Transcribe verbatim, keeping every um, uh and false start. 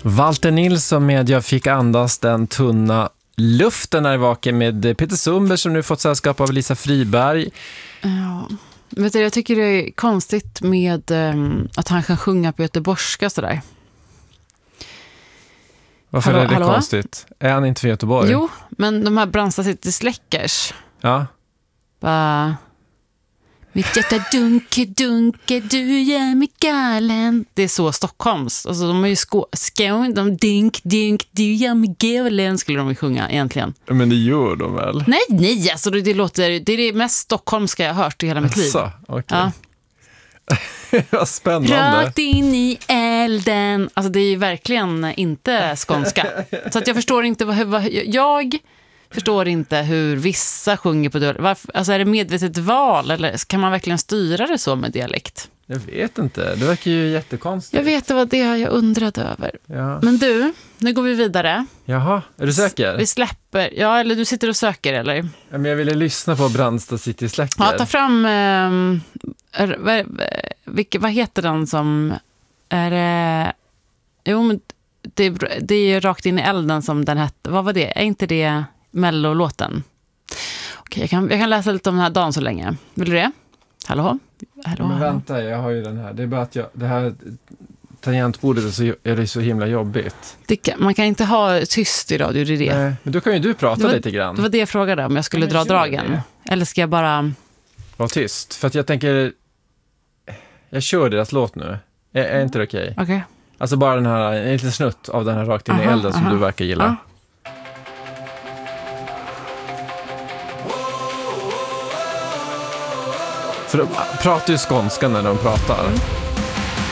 Walter Nilsson med Jag fick andas den tunna luften när det var med Peter Sundberg som nu fått sällskap av Lisa Friberg. Ja, vet du, jag tycker det är konstigt med um, att han kan sjunga på göteborgska sådär. Varför hallå, är det hallå? konstigt? Är han inte för Göteborg? Jo, men de här Brandsta City Släckers. Ja. Bara... Mitt hjärta dunke, dunke, du gör mig galen. Det är så Stockholms. Alltså de är ju skå... skån, de dink, dink, du gör mig galen skulle de ju sjunga egentligen. Men det gör de väl? Nej, nej, alltså det, det låter... Det är det mest stockholmska jag har hört i hela mitt liv. Så, okej. Ja. Vad spännande. Rakt in i elden. Alltså det är ju verkligen inte skånska. Så att jag förstår inte vad, vad jag förstår inte hur vissa sjunger på dialekt. Varför, alltså är det medvetet val eller kan man verkligen styra det så med dialekt? Jag vet inte. Det verkar ju jättekonstigt. Jag vet, det var det jag undrade över. Ja. Men du, nu går vi vidare. Jaha, är du säker? Vi släpper. Ja, eller du sitter och söker eller? Ja, men jag ville lyssna på Brandsta City Släcker. Ja, ta fram eh, är, vad, vilka, vad heter den som är det? Jo, men det, det är ju Rakt in i elden som den hette. Vad var det? Är inte det Mello-låten? Okej, jag kan, jag kan läsa lite om den här dagen så länge. Vill du det? Hallå? Hallå, Men hallå. vänta, jag har ju den här. Det är bara att jag, det här tangentbordet är, så, är det så himla jobbigt. Det kan, man kan inte ha tyst i radio, det är det. Nej, men då kan ju du prata Det var- lite grann. Det var det jag frågade om jag skulle Ja, dra men kör dragen. det. Eller ska jag bara... Var tyst. För att jag tänker... Jag kör deras låt nu. Är, är inte det okej? Okej. Alltså bara den här, en liten snutt av den här Rakt in i Aha, elden som aha. du verkar gilla. Ja. För de pratar ju skånska när de pratar.